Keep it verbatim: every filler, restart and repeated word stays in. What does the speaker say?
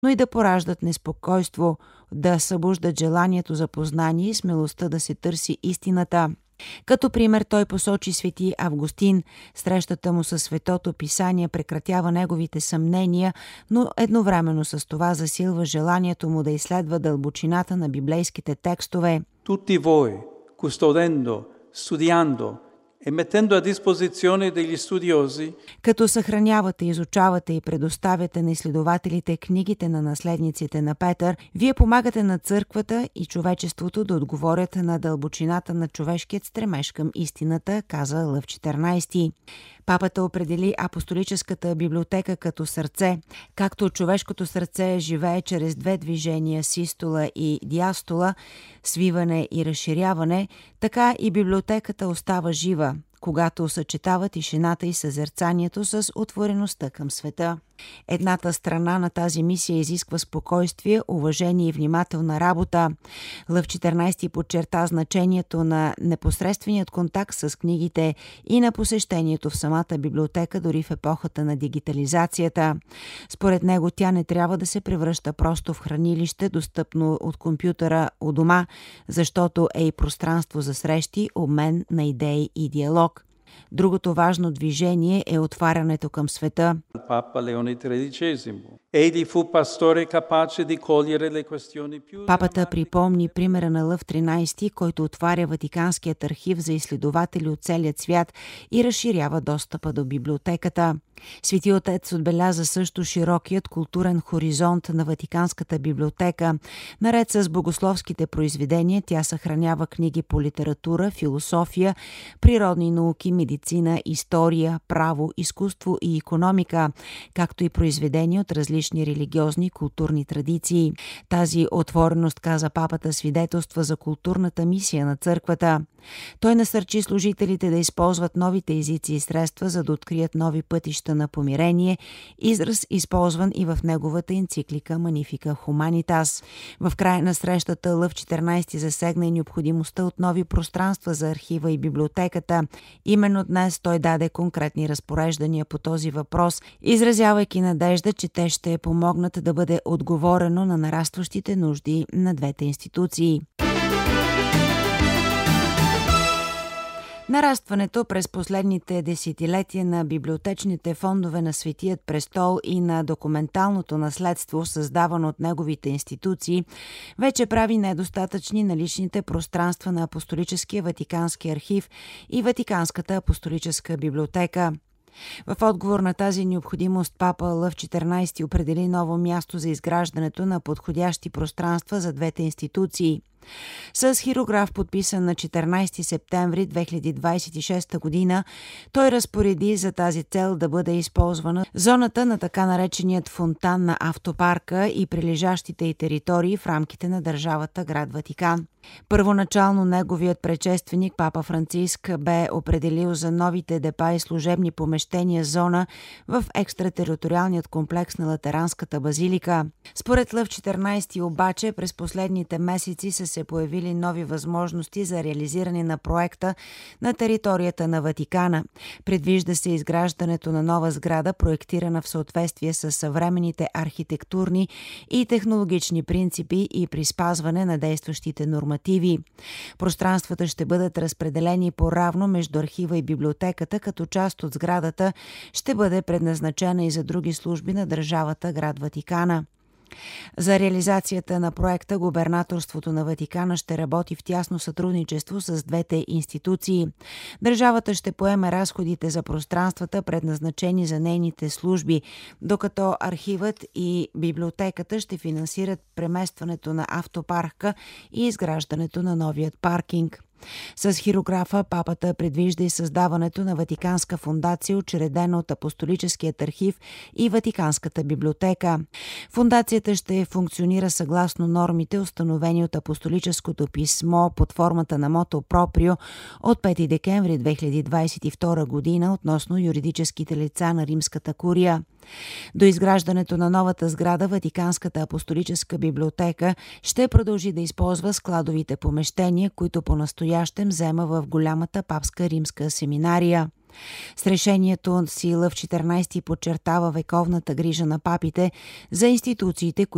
но и да пораждат неспокойство, да събуждат желанието за познание и смелостта да се търси истината. Като пример той посочи свети Августин. Срещата му със Светото Писание прекратява неговите съмнения, но едновременно с това засилва желанието му да изследва дълбочината на библейските текстове. Tutti voi, custodendo, studiando e mettendo a disposizione degli studiosi, като съхранявате, изучавате и предоставяте на изследователите книгите на наследниците на Петър, вие помагате на църквата и човечеството да отговорят на дълбочината на човешкият стремеж към истината, каза Лъв четиринайсети. Папата определи апостолическата библиотека като сърце. Както човешкото сърце живее чрез две движения – систола и диастола, свиване и разширяване, така и библиотеката остава жива, когато съчетава тишината и съзерцанието с отвореността към света. Едната страна на тази мисия изисква спокойствие, уважение и внимателна работа. Лъв четиринайсети подчерта значението на непосредственият контакт с книгите и на посещението в самата библиотека, дори в епохата на дигитализацията. Според него тя не трябва да се превръща просто в хранилище, достъпно от компютъра у дома, защото е и пространство за срещи, обмен на идеи и диалог. Другото важно движение е отварянето към света. Папа Леоне тридесети. Egli fu pastore capace di cogliere le questioni più. Папата припомни примера на Лъв тринайсети, който отваря Ватиканският архив за изследователи от целия свят и разширява достъпа до библиотеката. Свети отец отбеляза също широкият културен хоризонт на Ватиканската библиотека. Наред с богословските произведения, тя съхранява книги по литература, философия, природни науки, медицина, история, право, изкуство и икономика, както и произведения от различни религиозни и културни традиции. Тази отвореност, каза папата, свидетелства за културната мисия на църквата. Той насърчи служителите да използват новите езици и средства, за да открият нови пътища на помирение, израз използван и в неговата енциклика Magnificat Humanitas. В края на срещата Лъв четиринайсети засегна и необходимостта от нови пространства за архива и библиотеката. Именно днес той даде конкретни разпореждания по този въпрос, изразявайки надежда, че те ще помогнат да бъде отговорено на нарастващите нужди на двете институции. Нарастването през последните десетилетия на библиотечните фондове на Светият престол и на документалното наследство, създавано от неговите институции, вече прави недостатъчни наличните пространства на Апостолическия Ватикански архив и Ватиканската апостолическа библиотека. В отговор на тази необходимост папа Лъв четиринайсети определи ново място за изграждането на подходящи пространства за двете институции. С хирограф, подписан на четиринайсети септември две хиляди двайсет и шеста година, той разпореди за тази цел да бъде използвана зоната на така нареченият фонтан на автопарка и прилежащите й територии в рамките на държавата град Ватикан. Първоначално неговият предшественик папа Франциск бе определил за новите депа и служебни помещения зона в екстратериториалният комплекс на Латеранската базилика. Според Лъв четиринайсети обаче през последните месеци са се появили нови възможности за реализиране на проекта на територията на Ватикана. Предвижда се изграждането на нова сграда, проектирана в съответствие с съвременните архитектурни и технологични принципи и при спазване на действащите нормативи. Пространствата ще бъдат разпределени по-равно между архива и библиотеката, като част от сградата ще бъде предназначена и за други служби на държавата град Ватикана. За реализацията на проекта губернаторството на Ватикана ще работи в тясно сътрудничество с двете институции. Държавата ще поеме разходите за пространствата, предназначени за нейните служби, докато архивът и библиотеката ще финансират преместването на автопарка и изграждането на новият паркинг. С хирографа папата предвижда и създаването на Ватиканска фондация, учредена от Апостолическият архив и Ватиканската библиотека. Фондацията ще функционира съгласно нормите, установени от Апостолическото писмо под формата на мото проприо от пети декември две хиляди двайсет и втора година относно юридическите лица на Римската курия. До изграждането на новата сграда Ватиканската апостолическа библиотека ще продължи да използва складовите помещения, които по-настоящем взема в голямата папска римска семинария. С решението си Лъв четиринайсети подчертава вековната грижа на папите за институциите,